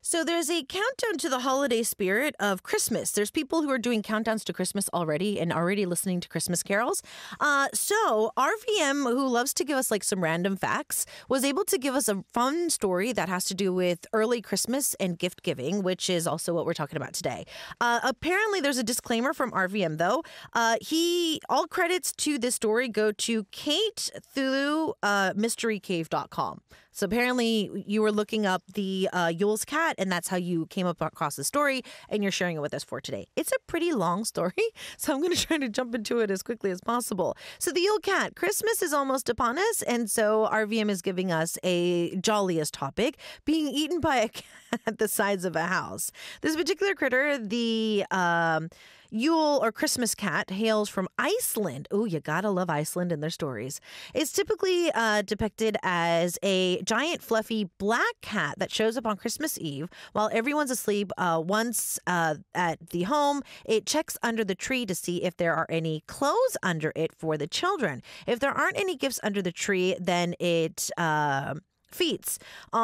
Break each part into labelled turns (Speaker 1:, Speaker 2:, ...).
Speaker 1: So there's a countdown to the holiday spirit of Christmas. There's people who are doing countdowns to Christmas already and already listening to Christmas carols. So RVM, who loves to give us like some random facts, was able to give us a fun story that has to do with early Christmas and gift giving, which is also what we're talking about today. Apparently, there's a disclaimer from RVM though. All credits to this story go to Kate through mysterycave.com. So apparently you were looking up the Yule's cat, and that's how you came up across the story, and you're sharing it with us for today. It's a pretty long story, so I'm going to try to jump into it as quickly as possible. So the Yule cat, Christmas is almost upon us, and so RVM is giving us a jolliest topic, being eaten by a cat the size of a house. This particular critter, the Yule or Christmas cat, hails from Iceland. Oh, you gotta love Iceland and their stories. It's typically depicted as a giant fluffy black cat that shows up on Christmas Eve while everyone's asleep. Once at the home, it checks under the tree to see if there are any clothes under it for the children. If there aren't any gifts under the tree, then it feasts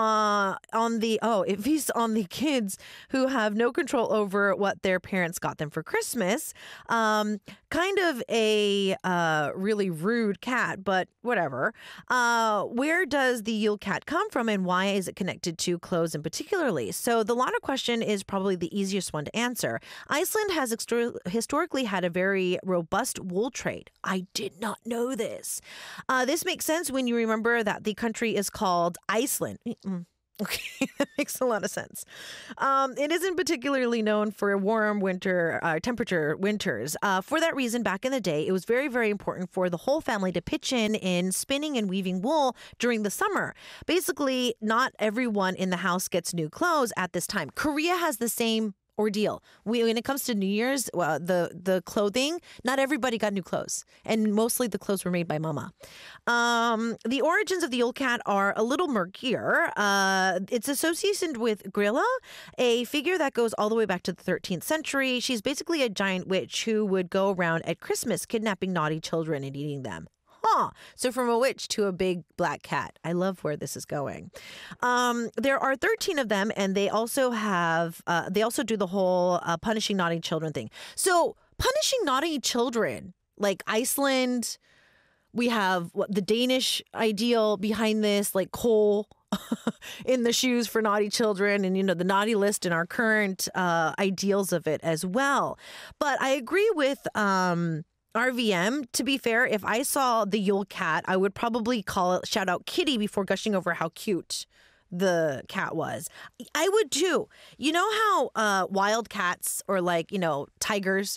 Speaker 1: it feasts on the kids who have no control over what their parents got them for Christmas. Kind of a really rude cat, but whatever. Where does the Yule cat come from, and why is it connected to clothes in particularly? So the latter question is probably the easiest one to answer. Iceland has historically had a very robust wool trade. I did not know this. This makes sense when you remember that the country is called Iceland. Okay, that makes a lot of sense. It isn't particularly known for warm temperature winters. For that reason, back in the day, it was very, very important for the whole family to pitch in spinning and weaving wool during the summer. Basically, not everyone in the house gets new clothes at this time. Korea has the same ordeal. When it comes to New Year's, the clothing, not everybody got new clothes, and mostly the clothes were made by mama. The origins of the Yule cat are a little murkier. It's associated with Grilla, a figure that goes all the way back to the 13th century. She's basically a giant witch who would go around at Christmas kidnapping naughty children and eating them. So from a witch to a big black cat. I love where this is going. There are 13 of them, and they also do the whole punishing naughty children thing. So punishing naughty children, like Iceland, we have the Danish ideal behind this, like coal in the shoes for naughty children, and the naughty list and our current ideals of it as well. But I agree with RVM. To be fair, if I saw the Yule cat, I would probably shout out Kitty before gushing over how cute the cat was. I would too. You know how wild cats or tigers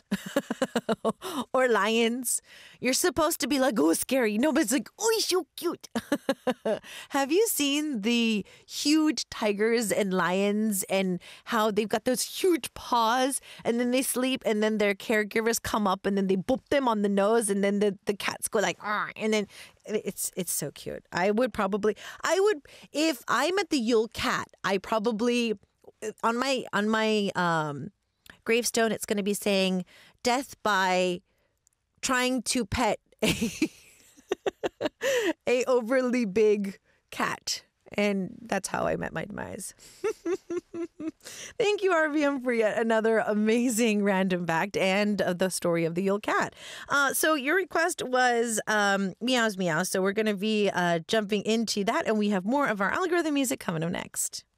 Speaker 1: or lions, you're supposed to be like, oh, scary. No, but it's like, oh, he's so cute. Have you seen the huge tigers and lions and how they've got those huge paws, and then they sleep, and then their caregivers come up and then they boop them on the nose, and then the cats go like, and then it's so cute. I would if I'm at the Yule cat, I probably on my gravestone, it's going to be saying death by trying to pet a overly big cat. And that's how I met my demise. Thank you, RVM, for yet another amazing random fact and the story of the Yule cat. So your request was Meows Meow. So we're going to be jumping into that, and we have more of our algorithm music coming up next.